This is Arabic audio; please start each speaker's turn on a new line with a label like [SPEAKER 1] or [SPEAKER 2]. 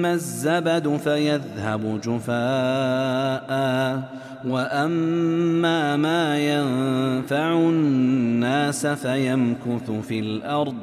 [SPEAKER 1] فأما الزبد فيذهب جفاء وأما ما ينفع الناس فيمكث في الأرض